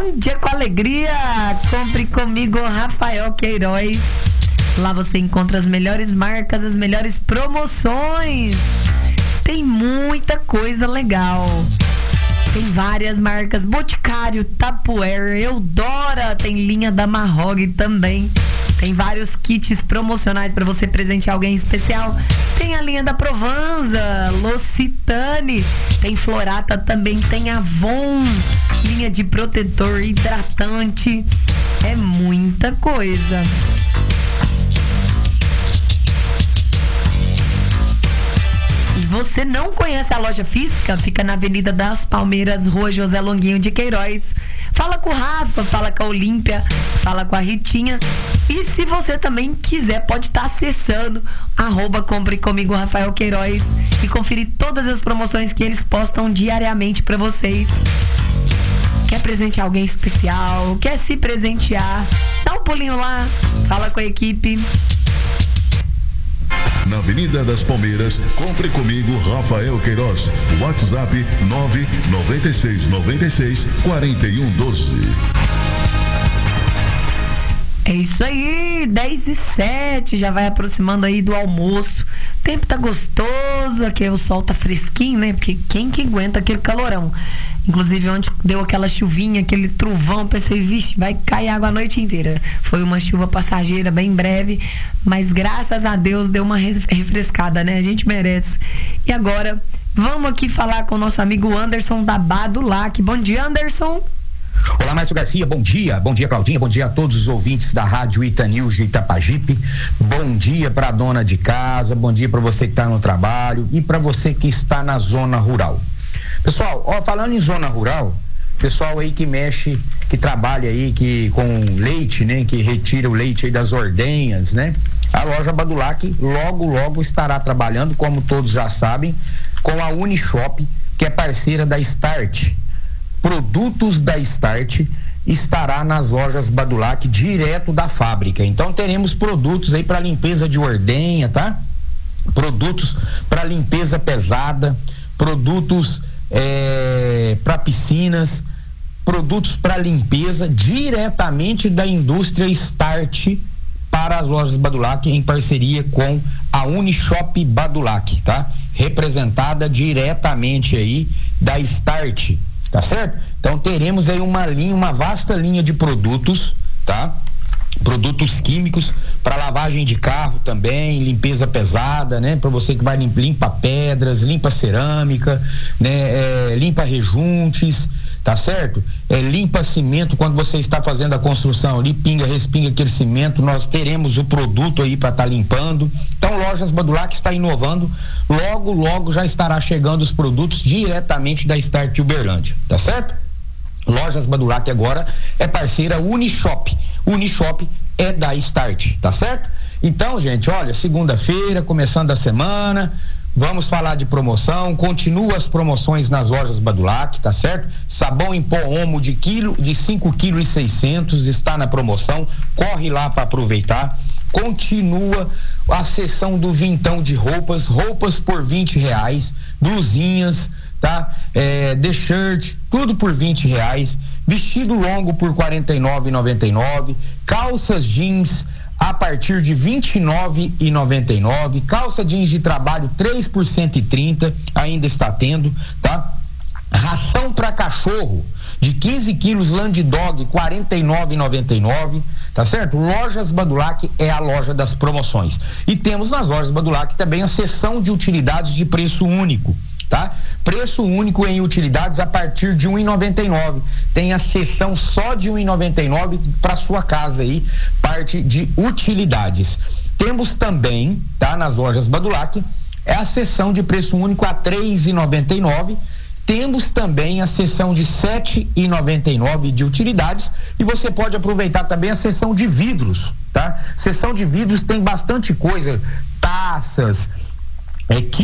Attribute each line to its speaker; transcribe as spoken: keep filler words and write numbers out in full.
Speaker 1: Bom dia com alegria. Compre comigo, Rafael Queiroz. Lá você encontra as melhores marcas, as melhores promoções. Tem muita coisa legal. Tem várias marcas, Boticário, Tupperware, Eudora, tem linha da Mahog também. Tem vários kits promocionais para você presentear alguém especial. Tem a linha da Provanza, L'Occitane, tem Florata também, tem Avon, linha de protetor hidratante. É muita coisa. E você não conhece a loja física? Fica na Avenida das Palmeiras, Rua José Longuinho de Queiroz. Fala com o Rafa, fala com a Olímpia, fala com a Ritinha. E se você também quiser, pode estar acessando arroba Compre Comigo Rafael Queiroz e conferir todas as promoções que eles postam diariamente para vocês. Quer presentear alguém especial? Quer se presentear? Dá um pulinho lá, fala com a equipe.
Speaker 2: Na Avenida das Palmeiras, compre comigo Rafael Queiroz. WhatsApp nove nove seis nove seis quatro um um dois.
Speaker 1: É isso aí, dez e sete, já vai aproximando aí do almoço. O tempo tá gostoso, aqui o sol tá fresquinho, né? Porque quem que aguenta aquele calorão? Inclusive ontem deu aquela chuvinha, aquele trovão, pensei, vixe, vai cair água a noite inteira. Foi uma chuva passageira, bem breve, mas graças a Deus deu uma refrescada, né? A gente merece. E agora, vamos aqui falar com o nosso amigo Anderson da Badulac. Bom dia, Anderson.
Speaker 3: Olá, Márcio Garcia, bom dia, bom dia, Claudinha, bom dia a todos os ouvintes da Rádio Itanews de Itapajipe, bom dia para a dona de casa, bom dia para você que está no trabalho e para você que está na zona rural. Pessoal, ó, falando em zona rural, pessoal aí que mexe, que trabalha aí que, com leite, né, que retira o leite aí das ordenhas, né, a loja Badulac logo, logo estará trabalhando, como todos já sabem, com a Unishop, que é parceira da Start. Produtos da Start estará nas lojas Badulac direto da fábrica. Então teremos produtos aí para limpeza de ordenha, tá? Produtos para limpeza pesada, produtos é, para piscinas, produtos para limpeza diretamente da indústria Start para as lojas Badulac em parceria com a Unishop Badulac, tá? Representada diretamente aí da Start. Tá certo? Então teremos aí uma linha, uma vasta linha de produtos, tá? Produtos químicos para lavagem de carro também, limpeza pesada, né? Para você que vai limpa, limpa pedras, limpa cerâmica, né? É, limpa rejuntes, tá certo? É, limpa cimento quando você está fazendo a construção ali, pinga, respinga aquele cimento, nós teremos o produto aí para estar tá limpando. Então, Lojas Badulac está inovando, logo, logo já estará chegando os produtos diretamente da Start de Uberlândia, tá certo? Lojas Badulac agora é parceira Unishop. Unishop é da Start, tá certo? Então, gente, olha, segunda-feira, começando a semana, vamos falar de promoção, continua as promoções nas lojas Badulac, tá certo? Sabão em pó Omo de quilo, de cinco vírgula seiscentos quilos está na promoção, corre lá para aproveitar. Continua a seção do vintão de roupas, roupas por vinte reais, blusinhas, tá? É, the shirt, tudo por vinte reais, vestido longo por quarenta e nove reais e noventa e nove centavos, calças jeans a partir de vinte e nove reais e noventa e nove centavos, calça jeans de trabalho três por cento e trinta, ainda está tendo, tá? Ração para cachorro de quinze quilos Land Dog quarenta e nove reais e noventa e nove centavos, tá certo? Lojas Badulac é a loja das promoções. E temos nas lojas Badulac também a seção de utilidades de preço único, tá? Preço único em utilidades a partir de um real e noventa e nove centavos. Tem a seção só de um real e noventa e nove centavos para sua casa aí, parte de utilidades. Temos também, tá? Nas lojas Badulac, é a seção de preço único a três reais e noventa e nove centavos. Temos também a seção de sete reais e noventa e nove centavos de utilidades e você pode aproveitar também a seção de vidros, tá? Seção de vidros tem bastante coisa, taças, é,